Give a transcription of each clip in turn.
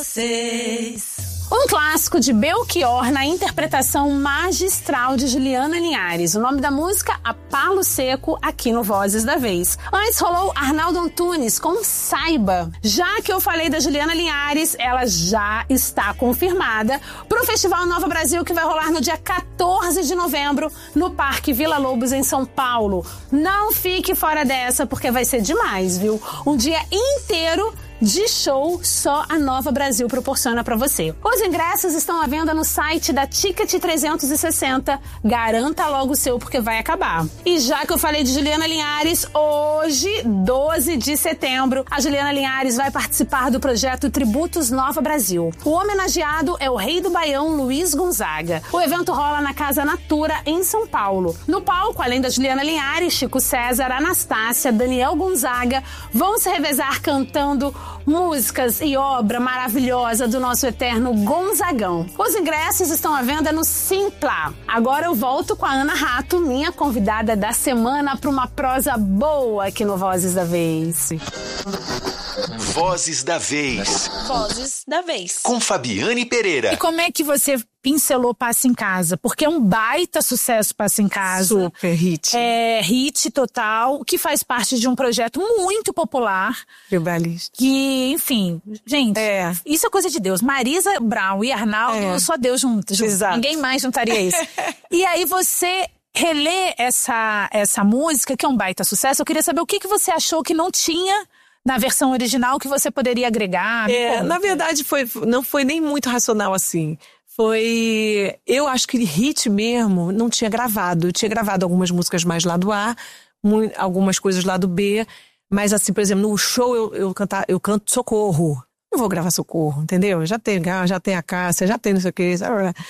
Um clássico de Belchior na interpretação magistral de Juliana Linhares. O nome da música, A Palo Seco, aqui no Vozes da Vez. Antes rolou Arnaldo Antunes com Saiba. Já que eu falei da Juliana Linhares, ela já está confirmada para o Festival Nova Brasil, que vai rolar no dia 14 de novembro no Parque Vila Lobos, em São Paulo. Não fique fora dessa, porque vai ser demais, viu? Um dia inteiro de show só a Nova Brasil proporciona pra você. Os ingressos estão à venda no site da Ticket 360. Garanta logo o seu, porque vai acabar. E já que eu falei de Juliana Linhares, hoje, 12 de setembro, a Juliana Linhares vai participar do projeto Tributos Nova Brasil. O homenageado é o rei do Baião, Luiz Gonzaga. O evento rola na Casa Natura, em São Paulo. No palco, além da Juliana Linhares, Chico César, Anastácia, Daniel Gonzaga vão se revezar cantando músicas e obra maravilhosa do nosso eterno Gonzagão. Os ingressos estão à venda no Simpla. Agora eu volto com a Ana Rato, minha convidada da semana, para uma prosa boa aqui no Vozes da Vez. Vozes da Vez. Vozes da Vez. Com Fabiane Pereira. E como é que você pincelou Passa em Casa? Porque é um baita sucesso Passa em Casa. Super hit. É hit total, que faz parte de um projeto muito popular. Tribalista. Que, enfim, gente, isso é coisa de Deus. Marisa Brown e Arnaldo, só Deus junto. Exato. Ninguém mais juntaria isso. E aí você relê essa música, que é um baita sucesso. Eu queria saber o que você achou que não tinha na versão original, que você poderia agregar. Na verdade, não foi nem muito racional assim. Eu acho que hit mesmo não tinha gravado. Eu tinha gravado algumas músicas mais lado A, algumas coisas lado B. Mas assim, por exemplo, no show eu canto Socorro. Não vou gravar Socorro, entendeu? Já tem a Cássia, já tem não sei o que,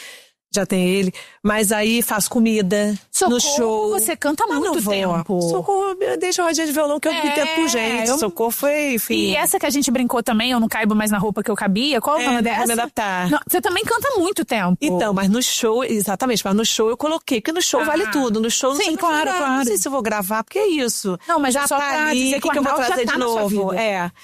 já tem ele. Mas aí faço comida. Socorro, no show. Você canta há muito tempo. Socorro, deixa o rodinha de violão que eu me tempo por gente. Socorro foi, enfim. E essa que a gente brincou também, eu não caibo mais na roupa que eu cabia. Qual é o nome dessa? Vou me adaptar. Não, você também canta há muito tempo. Então, mas no show, exatamente, mas no show eu coloquei, porque no show vale tudo. No show não sei claro. Não sei se eu vou gravar, porque é isso. Não, mas já tá pra ali, dizer que eu vou trazer tá de novo?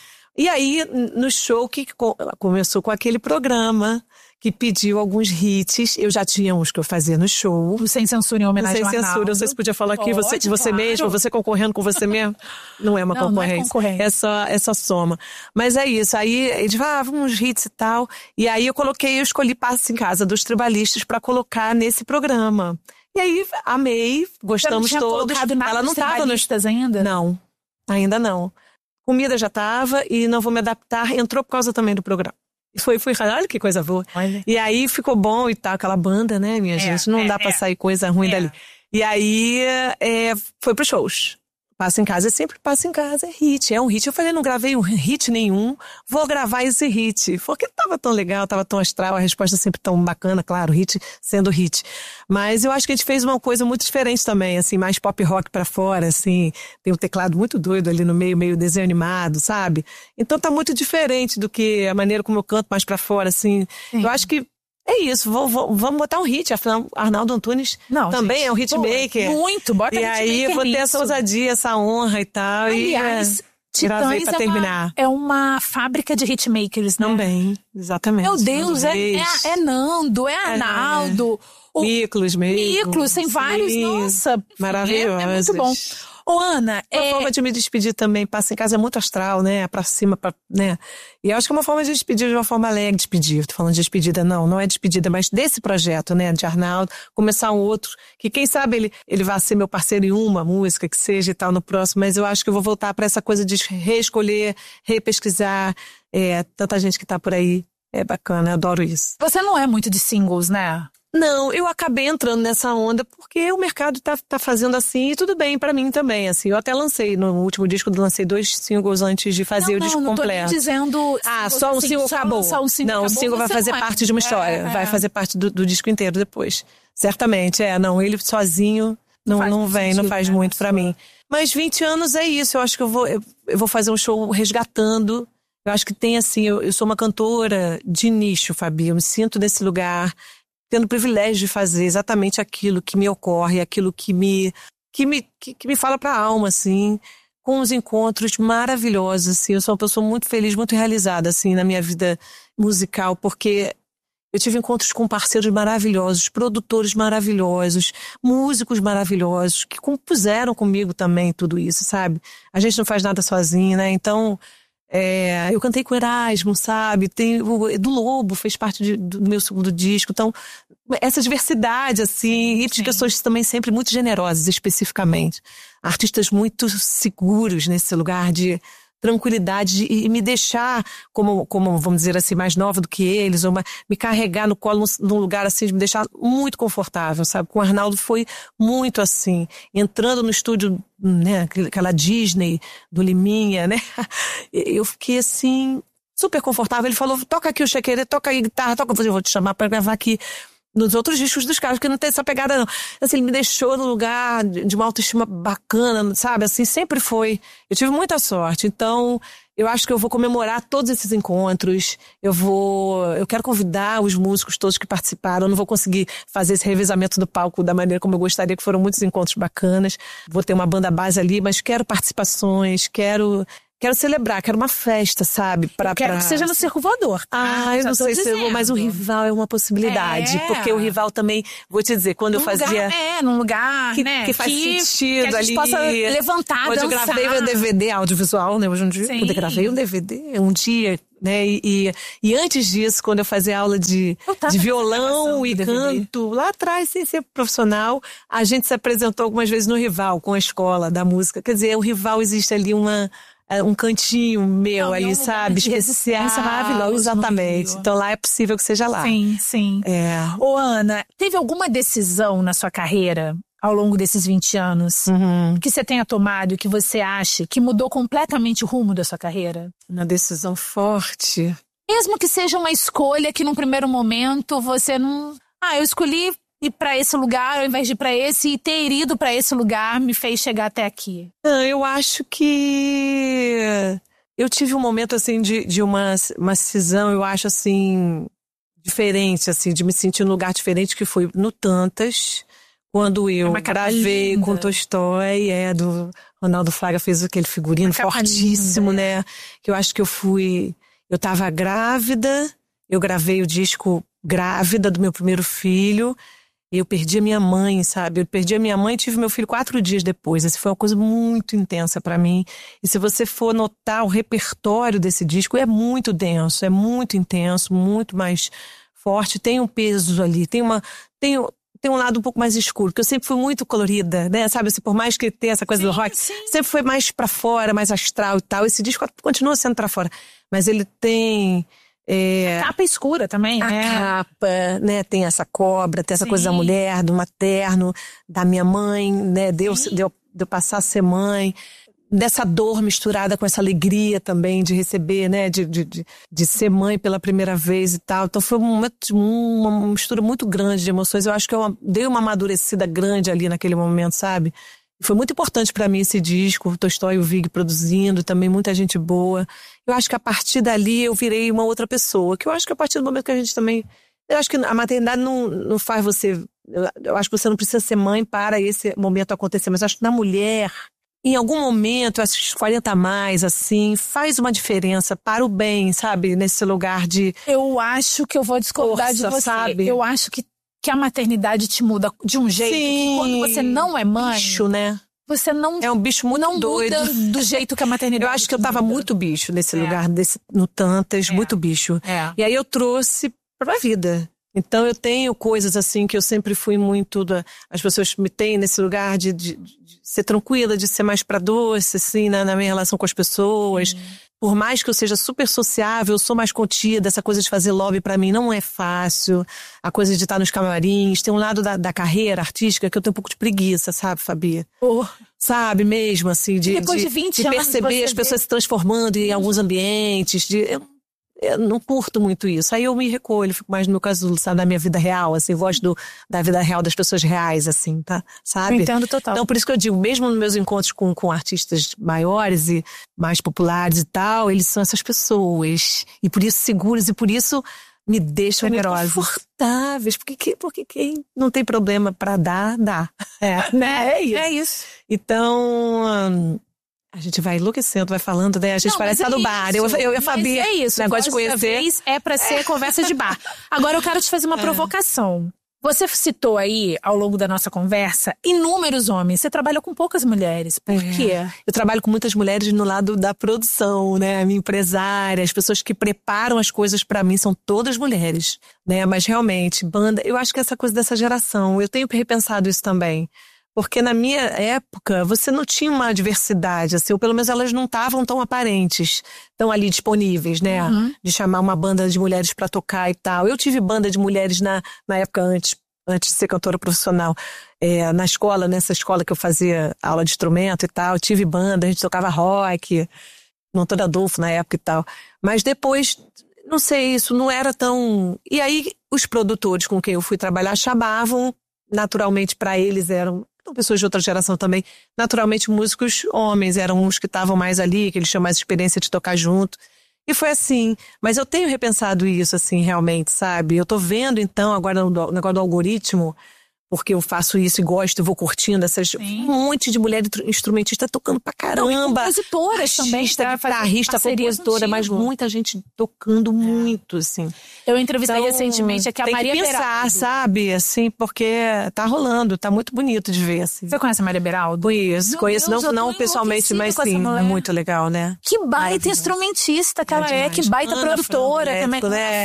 E aí, no show, que começou com aquele programa que pediu alguns hits. Eu já tinha uns que eu fazia no show. O Sem Censura em homenagem ao Sem Censura, Arnaldo. não sei se podia falar aqui, você claro. mesmo, você concorrendo com você mesmo. Não é uma concorrência. Não é concorrência. É só soma. Mas é isso, aí eles falavam uns hits e tal. E aí eu escolhi Passa em Casa dos Tribalistas pra colocar nesse programa. E aí, amei, gostamos todos. Ela não estava nos ainda? Não, ainda não. Comida já tava e Não Vou Me Adaptar entrou por causa também do programa. Foi, olha que coisa boa. Olha. E aí ficou bom e tal, aquela banda, né, minha gente? Não dá pra sair coisa ruim dali. E aí foi pros shows. Passa em Casa, sempre Passa em Casa, é hit, é um hit. Eu falei, não gravei um hit nenhum, vou gravar esse hit. Porque tava tão legal, tava tão astral, a resposta sempre tão bacana, claro, hit sendo hit. Mas eu acho que a gente fez uma coisa muito diferente também, assim, mais pop rock pra fora, assim. Tem um teclado muito doido ali no meio desenho animado, sabe? Então tá muito diferente do que a maneira como eu canto mais pra fora, assim. Sim. Eu acho que é isso, vamos botar um hit. Afinal, Arnaldo Antunes também é um hitmaker. Muito, bota e aí eu vou ter essa ousadia, essa honra e tal. Aliás, Titãs pra terminar. É uma fábrica de hitmakers, né? Também, exatamente. Meu Deus, é Nando, é Arnaldo. Miklos mesmo. Miklos, tem vários, nossa. Maravilhosos. É muito bom. Ô, Ana, uma forma de me despedir também, Passa em Casa é muito astral, né? Pra cima, né? E eu acho que é uma forma de despedir de uma forma alegre, tô falando de despedida, não é despedida, mas desse projeto, né? De Arnaldo, começar um outro, que quem sabe ele vai ser meu parceiro em uma música que seja e tal no próximo, mas eu acho que eu vou voltar pra essa coisa de reescolher, repesquisar, tanta gente que tá por aí, é bacana, eu adoro isso. Você não é muito de singles, né? Não, eu acabei entrando nessa onda porque o mercado tá fazendo assim e tudo bem pra mim também, assim. Eu até lancei, no último disco, eu lancei 2 singles antes de fazer o disco completo. Não tô dizendo... só um single acabou. Só um single não, acabou, o single vai fazer parte de uma história, vai fazer parte do disco inteiro depois. Certamente, ele sozinho não faz muito pra mim. Mas 20 anos é isso, eu acho que eu vou fazer um show resgatando. Eu acho que tem assim, eu sou uma cantora de nicho, Fabi, eu me sinto nesse lugar, tendo o privilégio de fazer exatamente aquilo que me ocorre, aquilo que me fala pra alma, assim, com os encontros maravilhosos, assim. Eu sou uma pessoa muito feliz, muito realizada, assim, na minha vida musical, porque eu tive encontros com parceiros maravilhosos, produtores maravilhosos, músicos maravilhosos, que compuseram comigo também tudo isso, sabe? A gente não faz nada sozinho, né? Então, eu cantei com o Erasmo, sabe? O Edu Lobo fez parte do meu segundo disco. Então, essa diversidade, assim, e pessoas também sempre muito generosas, especificamente. Artistas muito seguros nesse lugar de tranquilidade e me deixar como, vamos dizer assim, mais nova do que eles, ou me carregar no colo num lugar assim, de me deixar muito confortável, sabe? Com o Arnaldo foi muito assim, entrando no estúdio, né, aquela Disney do Liminha, né? Eu fiquei assim, super confortável. Ele falou, toca aqui o chequeire, toca aí guitarra, eu vou te chamar pra gravar aqui nos outros discos dos caras, porque não tem essa pegada, não. Assim, ele me deixou num lugar de uma autoestima bacana, sabe? Assim, sempre foi. Eu tive muita sorte. Então, eu acho que eu vou comemorar todos esses encontros. Eu quero convidar os músicos todos que participaram. Eu não vou conseguir fazer esse revezamento do palco da maneira como eu gostaria, que foram muitos encontros bacanas. Vou ter uma banda base ali, mas quero participações, quero celebrar, quero uma festa, sabe? Quero que seja no Circo Voador. Eu não sei se eu vou, mas o Rival é uma possibilidade. Porque o Rival também, vou te dizer, quando eu fazia... num lugar, né? Que faz sentido que a gente ali. Possa levantar, Hoje dançar. eu gravei meu DVD audiovisual, né? Hoje um dia eu gravei um DVD, um dia, né? E antes disso, quando eu fazia aula de violão e canto, lá atrás, sem ser profissional, a gente se apresentou algumas vezes no Rival, com a escola da música. Quer dizer, o Rival existe ali um cantinho meu ali, sabe? Especial. Maravilhoso. Exatamente. Então lá é possível que seja lá. Sim. Ô, Ana, teve alguma decisão na sua carreira, ao longo desses 20 anos, que você tenha tomado e que você acha que mudou completamente o rumo da sua carreira? Uma decisão forte. Mesmo que seja uma escolha que num primeiro momento você não... eu escolhi ir pra esse lugar ao invés de ir pra esse, e ter ido pra esse lugar me fez chegar até aqui. Eu acho que eu tive um momento assim de uma cisão, eu acho assim, diferente, assim, de me sentir num lugar diferente, que foi no Tantas, quando eu gravei com Tolstói, do Ronaldo Fraga fez aquele figurino fortíssimo, né? Que eu acho que eu tava grávida, eu gravei o disco grávida do meu primeiro filho. Eu perdi a minha mãe, sabe? Eu perdi a minha mãe e tive meu filho 4 dias depois. Essa foi uma coisa muito intensa pra mim. E se você for notar o repertório desse disco, é muito denso, é muito intenso, muito mais forte. Tem um peso ali, tem um lado um pouco mais escuro, porque eu sempre fui muito colorida, né? Sabe, assim, por mais que tenha essa coisa do rock, sempre foi mais pra fora, mais astral e tal. Esse disco continua sendo pra fora. Mas ele tem... A capa escura também, né? A capa, né? Tem essa cobra, tem essa coisa da mulher, do materno, da minha mãe, né? De eu passar a ser mãe. Dessa dor misturada com essa alegria também de receber, né? De ser mãe pela primeira vez e tal. Então foi uma mistura muito grande de emoções. Eu acho que eu dei uma amadurecida grande ali naquele momento, sabe? Foi muito importante pra mim esse disco, o Tolstói e o Vig produzindo, também muita gente boa. Eu acho que a partir dali eu virei uma outra pessoa, que eu acho que a partir do momento que a gente também... Eu acho que a maternidade não faz você... Eu acho que você não precisa ser mãe para esse momento acontecer, mas eu acho que na mulher, em algum momento, esses 40 a mais, assim, faz uma diferença para o bem, sabe? Nesse lugar de... Eu acho que eu vou discordar de você. Sabe? Eu acho que a maternidade te muda de um jeito que quando você não é mãe... Bicho, né? Você não... É um bicho muito doido. Muda do jeito que a maternidade... Eu acho que eu tava muito bicho nesse lugar, no Tantas, muito bicho. E aí eu trouxe pra vida. Então eu tenho coisas assim que eu sempre fui muito... As pessoas me têm nesse lugar de ser tranquila, de ser mais pra doce, assim, na minha relação com as pessoas. Por mais que eu seja super sociável, eu sou mais contida. Essa coisa de fazer lobby pra mim não é fácil. A coisa de estar nos camarins. Tem um lado da carreira artística que eu tenho um pouco de preguiça, sabe, Fabi? Sabe, mesmo assim, de 20 de anos perceber as pessoas se transformando em alguns ambientes. Eu não curto muito isso. Aí eu me recolho, fico mais no meu casulo, sabe, da minha vida real, assim, gosto da vida real das pessoas reais, assim, tá? Sabe? Eu entendo total. Então, por isso que eu digo, mesmo nos meus encontros com artistas maiores e mais populares e tal, eles são essas pessoas. E por isso seguros, e por isso me deixam muito confortáveis. Porque quem não tem problema pra dar, dá. Né? É isso. Então... A gente vai enlouquecendo, vai falando, né? A gente Não, parece estar no bar. Eu e a Fabi, é isso. negócio de conhecer. É pra ser conversa de bar. Agora eu quero te fazer uma provocação. Você citou aí, ao longo da nossa conversa, inúmeros homens. Você trabalha com poucas mulheres. Por quê? Eu trabalho com muitas mulheres no lado da produção, né? A minha empresária, as pessoas que preparam as coisas pra mim são todas mulheres, né? Mas realmente, banda, eu acho que essa coisa dessa geração, eu tenho repensado isso também. Porque na minha época, você não tinha uma diversidade, assim, ou pelo menos elas não estavam tão aparentes, tão ali disponíveis, né? De chamar uma banda de mulheres pra tocar e tal. Eu tive banda de mulheres na época antes de ser cantora profissional. Na escola, nessa escola que eu fazia aula de instrumento e tal, eu tive banda, a gente tocava rock, Montoura Adolfo na época e tal. Mas depois, não sei, isso não era tão... E aí, os produtores com quem eu fui trabalhar chamavam, naturalmente pra eles eram... pessoas de outra geração também, naturalmente músicos homens, eram os que estavam mais ali, que eles tinham mais experiência de tocar junto. E foi assim. Mas eu tenho repensado isso, assim, realmente, sabe? Eu tô vendo, então, agora o negócio do algoritmo, porque eu faço isso e gosto, e vou curtindo um monte de mulher instrumentista tocando pra caramba. Não, e compositoras também. Guitarrista, compositora, mas muita gente tocando muito, assim. Eu entrevistei recentemente aqui a Maria Beraldo. Tem que pensar, sabe? Assim, porque tá rolando, tá muito bonito de ver, assim. Você conhece a Maria Beraldo? Conheço, não pessoalmente, mas sim, é muito legal, né? Que baita instrumentista que ela é, que baita produtora também.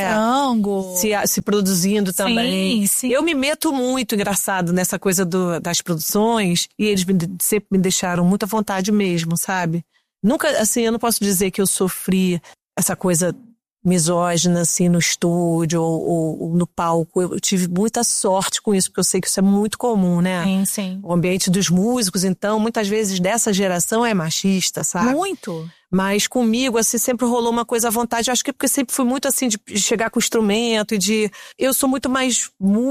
Frango. Se produzindo também. Sim. Eu me meto muito, engraçado, nessa coisa das produções, e eles sempre me deixaram muito à vontade mesmo, sabe? Nunca, assim, eu não posso dizer que eu sofri essa coisa misógina, assim, no estúdio ou no palco. Eu tive muita sorte com isso, porque eu sei que isso é muito comum, né? Sim. O ambiente dos músicos, então, muitas vezes dessa geração é machista, sabe? Muito. Mas comigo, assim, sempre rolou uma coisa à vontade. Eu acho que é porque sempre fui muito, assim, de chegar com o instrumento e de... Eu sou muito mais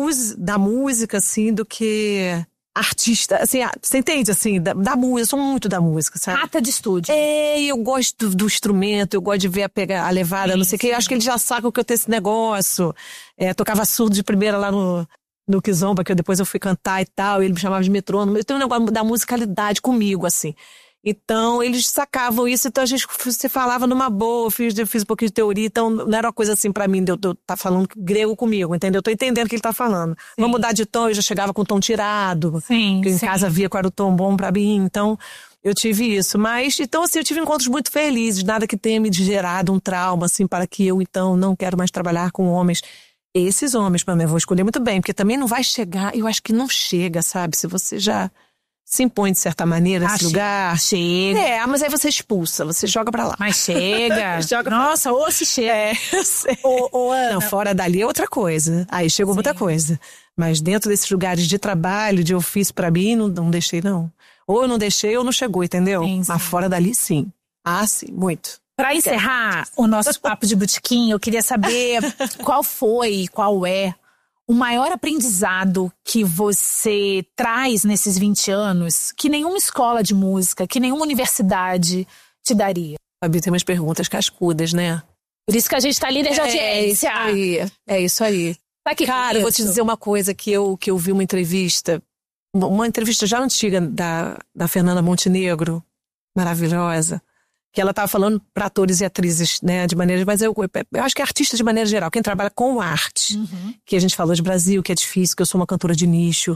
da música, assim, do que artista. Assim, você entende, assim, da música. Eu sou muito da música, sabe? Rata de estúdio. Eu gosto do instrumento, eu gosto de ver a levada, não sei o quê. Eu acho que eles já sacam que eu tenho esse negócio. Tocava surdo de primeira lá no Kizomba, que depois eu fui cantar e tal, e ele me chamava de metrônomo. Eu tenho um negócio da musicalidade comigo, assim. Então, eles sacavam isso, então você falava numa boa, eu fiz um pouquinho de teoria, então não era uma coisa assim pra mim, de eu tá falando grego comigo, entendeu? Eu tô entendendo o que ele tá falando. Vamos mudar de tom, eu já chegava com o tom tirado, que em casa via qual era o tom bom pra mim, então eu tive isso. Mas, então assim, eu tive encontros muito felizes, nada que tenha me gerado um trauma, assim, para que eu, então, não quero mais trabalhar com homens. Esses homens, pra mim, eu vou escolher muito bem, porque também não vai chegar, eu acho que não chega, sabe? Se você já se impõe de certa maneira nesse lugar. Chega. Mas aí você expulsa, você joga pra lá. Mas chega. Nossa, ou se chega. Eu sei. Ana. Não, fora dali é outra coisa. Aí chegou muita coisa. Mas dentro desses lugares de trabalho, de ofício pra mim, não deixei, não. Ou eu não deixei ou não chegou, entendeu? Sim. Mas fora dali, sim. Sim, muito. Pra encerrar o nosso papo de botequim, eu queria saber qual é o maior aprendizado que você traz nesses 20 anos que nenhuma escola de música, que nenhuma universidade te daria? Fabi, tem umas perguntas cascudas, né? Por isso que a gente tá líder de audiência. É isso aí. Tá aqui. Cara, eu vou te dizer uma coisa que eu vi uma entrevista já antiga da Fernanda Montenegro, maravilhosa, que ela estava falando para atores e atrizes, né, de maneira... Mas eu acho que é artista de maneira geral, quem trabalha com arte. Que a gente falou de Brasil, que é difícil, que eu sou uma cantora de nicho.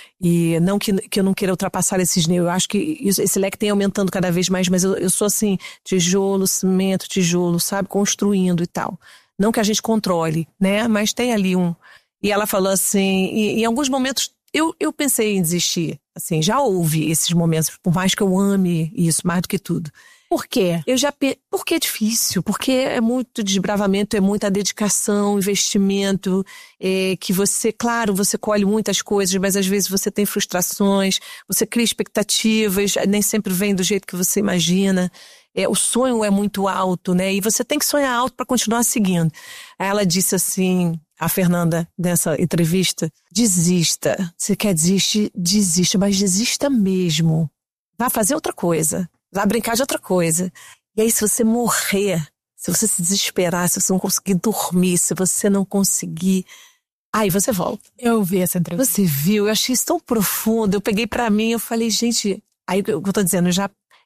E não que eu não queira ultrapassar esses níveis. Eu acho que esse leque tem aumentando cada vez mais, mas eu sou assim, tijolo, cimento, tijolo, sabe? Construindo e tal. Não que a gente controle, né? Mas tem ali um... E ela falou assim, e em alguns momentos eu pensei em desistir. Assim, já houve esses momentos, por mais que eu ame isso, mais do que tudo. Por quê? Porque é difícil, porque é muito desbravamento, é muita dedicação, investimento, que você, claro, você colhe muitas coisas, mas às vezes você tem frustrações, você cria expectativas, nem sempre vem do jeito que você imagina. O sonho é muito alto, né? E você tem que sonhar alto para continuar seguindo. Aí ela disse assim, a Fernanda, nessa entrevista, desista. Você quer desistir? Desista, mas desista mesmo. Vá fazer outra coisa. Vai brincar de outra coisa. E aí, se você morrer, se você se desesperar, se você não conseguir dormir, se você não conseguir... Aí você volta. Eu vi essa entrevista. Você viu? Eu achei isso tão profundo. Eu peguei pra mim, eu falei, gente... Aí, o que eu tô dizendo,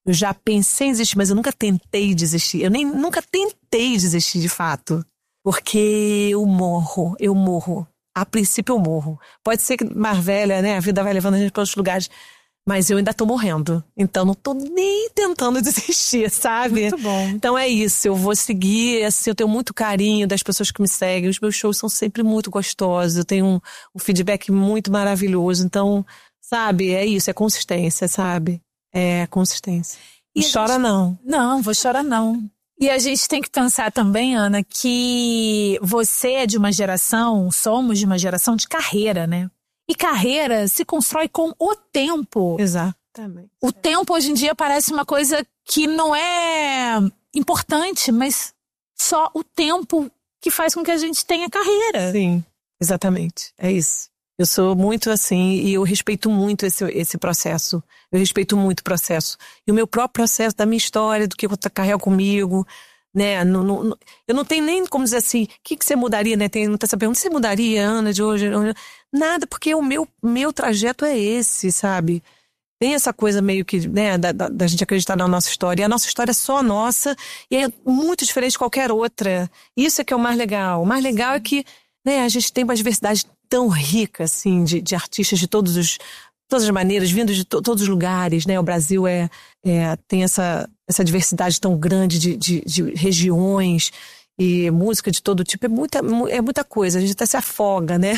Eu já pensei em desistir, mas eu nunca tentei desistir. Eu nunca tentei desistir, de fato. Porque eu morro. A princípio eu morro. Pode ser que mais velha, né? A vida vai levando a gente para outros lugares. Mas eu ainda tô morrendo. Então não tô nem tentando desistir, sabe? Muito bom. Então é isso, eu vou seguir, assim, eu tenho muito carinho das pessoas que me seguem. Os meus shows são sempre muito gostosos. Eu tenho um feedback muito maravilhoso. Então, sabe, é isso, é consistência, sabe? É consistência. E chora não. Não, vou chorar não. E a gente tem que pensar também, Ana, que você é de uma geração, somos de uma geração de carreira, né? E carreira se constrói com o tempo. Exatamente. O tempo hoje em dia parece uma coisa que não é importante, mas só o tempo que faz com que a gente tenha carreira. Sim, exatamente. É isso. Eu sou muito assim e eu respeito muito esse processo. Eu respeito muito o processo. E o meu próprio processo da minha história, do que eu carrego comigo, né? Eu não tenho nem como dizer assim, o que você mudaria, né? Tem muita essa pergunta, você mudaria, Ana, de hoje? Nada, porque o meu trajeto é esse, sabe? Tem essa coisa meio que, né, da gente acreditar na nossa história. E a nossa história é só nossa e é muito diferente de qualquer outra. Isso é que é o mais legal. O mais legal é que, né, a gente tem uma diversidade tão rica, assim, de artistas de todas as maneiras, vindo de todos os lugares, né? O Brasil tem essa diversidade tão grande de regiões e música de todo tipo. É muita coisa, a gente até se afoga, né?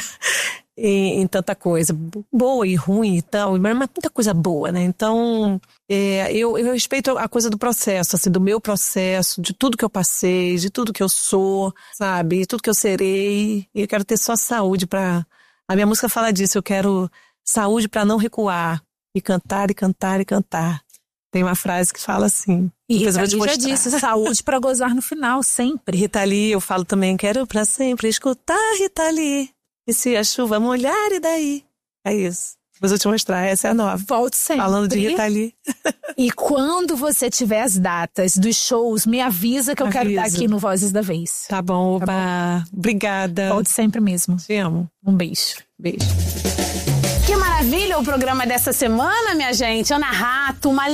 Em tanta coisa boa e ruim e tal, mas muita coisa boa, né? Então, eu respeito a coisa do processo, assim, do meu processo, de tudo que eu passei, de tudo que eu sou, sabe? De tudo que eu serei. E eu quero ter só saúde pra... A minha música fala disso, eu quero saúde pra não recuar. E cantar, e cantar, e cantar. Tem uma frase que fala assim. E Rita Lee já disse, saúde pra gozar no final, sempre. Rita Lee, eu falo também, quero pra sempre escutar Rita Lee. E se a chuva molhar, e daí? É isso. Depois eu te mostrar, essa é a nova. Volte sempre. Falando de Rita Lee. E quando você tiver as datas dos shows, me avisa que eu quero estar aqui no Vozes da Vez. Tá bom, oba. Tá bom? Obrigada. Volte sempre mesmo. Te amo. Um beijo. Beijo. Que maravilha o programa dessa semana, minha gente. Ana Rato, uma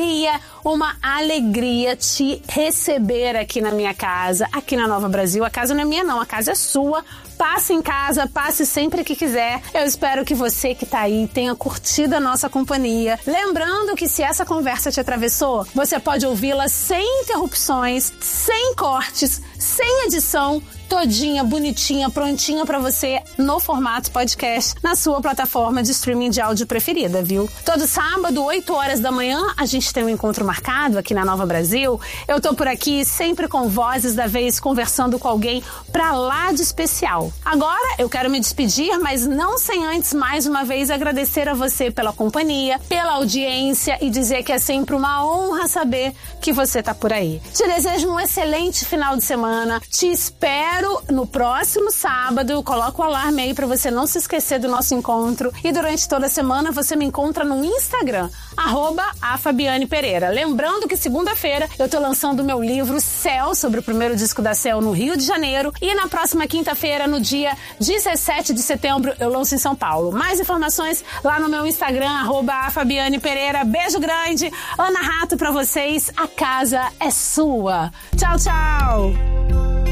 alegria te receber aqui na minha casa, aqui na Nova Brasil. A casa não é minha não, a casa é sua. Passe em casa, passe sempre que quiser. Eu espero que você que tá aí tenha curtido a nossa companhia. Lembrando que se essa conversa te atravessou, você pode ouvi-la sem interrupções, sem cortes, sem edição, todinha, bonitinha, prontinha pra você no formato podcast, na sua plataforma de streaming de áudio preferida, viu? Todo sábado, 8 horas da manhã, a gente tem um encontro marcado aqui na Nova Brasil. Eu tô por aqui sempre com Vozes da Vez, conversando com alguém pra lá de especial. Agora, eu quero me despedir, mas não sem antes, mais uma vez, agradecer a você pela companhia, pela audiência e dizer que é sempre uma honra saber que você tá por aí. Te desejo um excelente final de semana, te espero no próximo sábado, coloca o alarme aí pra você não se esquecer do nosso encontro. E durante toda a semana você me encontra no Instagram, @afabianepereira. Lembrando que segunda-feira eu tô lançando o meu livro Céu, sobre o primeiro disco da Céu no Rio de Janeiro. E na próxima quinta-feira, no dia 17 de setembro, eu lanço em São Paulo. Mais informações lá no meu Instagram, @afabianepereira. Beijo grande, Ana Rato pra vocês. A casa é sua. Tchau, tchau!